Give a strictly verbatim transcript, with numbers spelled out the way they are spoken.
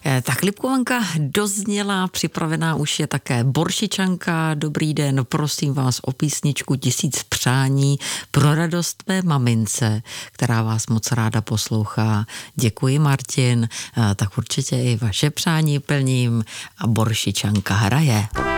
Tak Lipkovanka dozněla, připravená už je také Boršičanka. Dobrý den, prosím vás o písničku Tisíc přání pro radost mé mamince, která vás moc ráda poslouchá. Děkuji, Martin, tak určitě i vaše přání plním a Boršičanka hraje.